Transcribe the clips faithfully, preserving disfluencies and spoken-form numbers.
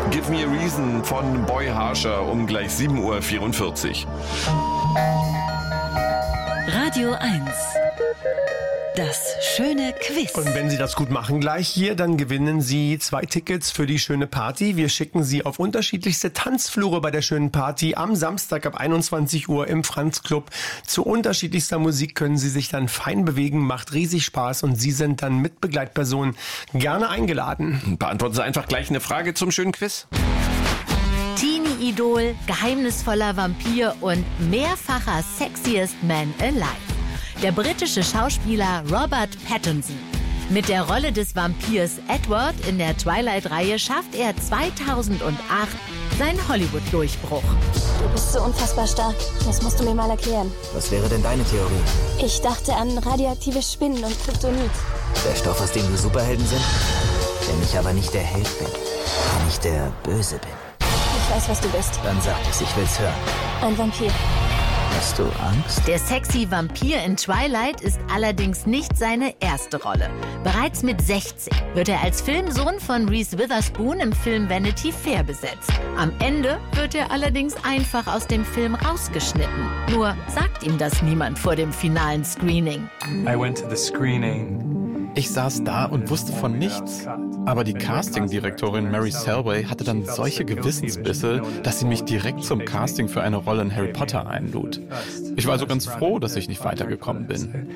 Give Me a Reason von Boy Harsher um gleich sieben Uhr vierundvierzig. Radio eins. Das schöne Quiz. Und wenn Sie das gut machen gleich hier, dann gewinnen Sie zwei Tickets für die schöne Party. Wir schicken Sie auf unterschiedlichste Tanzflure bei der schönen Party am Samstag ab einundzwanzig Uhr im Franz Club. Zu unterschiedlichster Musik können Sie sich dann fein bewegen, macht riesig Spaß und Sie sind dann mit Begleitpersonen gerne eingeladen. Beantworten Sie einfach gleich eine Frage zum schönen Quiz. Teenie-Idol, geheimnisvoller Vampir und mehrfacher Sexiest Man Alive. Der britische Schauspieler Robert Pattinson. Mit der Rolle des Vampirs Edward in der Twilight-Reihe schafft er zweitausendacht seinen Hollywood-Durchbruch. Du bist so unfassbar stark. Das musst du mir mal erklären. Was wäre denn deine Theorie? Ich dachte an radioaktive Spinnen und Kryptonit. Der Stoff, aus dem wir Superhelden sind? Wenn ich aber nicht der Held bin, wenn ich der Böse bin. Ich weiß, was du bist. Dann sag es, ich will's hören. Ein Vampir. Hast du Angst? Der sexy Vampir in Twilight ist allerdings nicht seine erste Rolle. Bereits mit sechzehn wird er als Filmsohn von Reese Witherspoon im Film Vanity Fair besetzt. Am Ende wird er allerdings einfach aus dem Film rausgeschnitten. Nur sagt ihm das niemand vor dem finalen Screening. I went to the screening. Ich saß da und wusste von nichts. Aber die Castingdirektorin Mary Selway hatte dann solche Gewissensbisse, dass sie mich direkt zum Casting für eine Rolle in Harry Potter einlud. Ich war also ganz froh, dass ich nicht weitergekommen bin.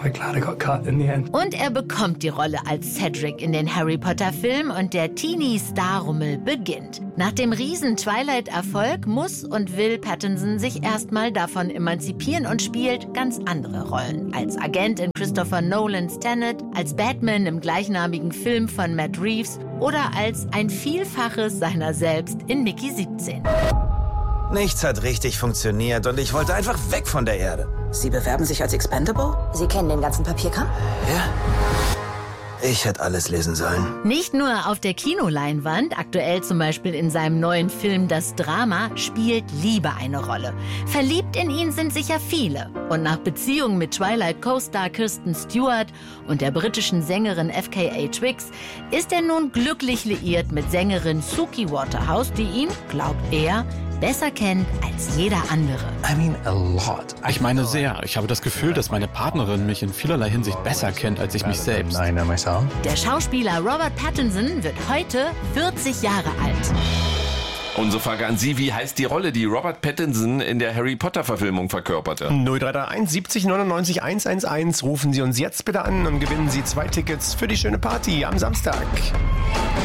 Und er bekommt die Rolle als Cedric in den Harry Potter-Film und der Teenie-Star-Rummel beginnt. Nach dem riesen Twilight-Erfolg muss und will Pattinson sich erstmal davon emanzipieren und spielt ganz andere Rollen. Als Agent in Christopher Nolans Tenet, als Batman im gleichnamigen Film von Matt Reeves oder als ein Vielfaches seiner selbst in Mickey siebzehn. Nichts hat richtig funktioniert und ich wollte einfach weg von der Erde. Sie bewerben sich als Expendable? Sie kennen den ganzen Papierkram? Ja. Ich hätte alles lesen sollen. Nicht nur auf der Kinoleinwand, aktuell zum Beispiel in seinem neuen Film Das Drama, spielt Liebe eine Rolle. Verliebt in ihn sind sicher viele. Und nach Beziehungen mit Twilight-Co-Star Kristen Stewart und der britischen Sängerin F K A Twigs ist er nun glücklich liiert mit Sängerin Suki Waterhouse, die ihn, glaubt er, besser kennt als jeder andere. I mean a lot. Ich meine sehr. Ich habe das Gefühl, dass meine Partnerin mich in vielerlei Hinsicht besser kennt als ich mich selbst. I know myself. Der Schauspieler Robert Pattinson wird heute vierzig Jahre alt. Unsere Frage an Sie, wie heißt die Rolle, die Robert Pattinson in der Harry Potter-Verfilmung verkörperte? null drei drei eins siebzig neunundneunzig hundertelf rufen Sie uns jetzt bitte an und gewinnen Sie zwei Tickets für die schöne Party am Samstag.